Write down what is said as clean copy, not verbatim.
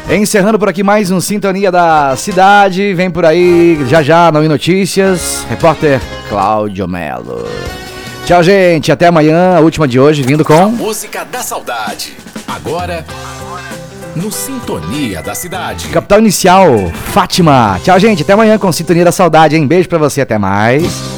Encerrando por aqui mais um Sintonia da Cidade. Vem por aí, já, Não Notícias. Repórter Cláudio Melo. Tchau, gente. Até amanhã, a última de hoje, vindo com... A música da saudade. Agora, no Sintonia da Cidade. Capital Inicial, Fátima. Tchau, gente. Até amanhã com Sintonia da Saudade, hein? Beijo pra você, até mais.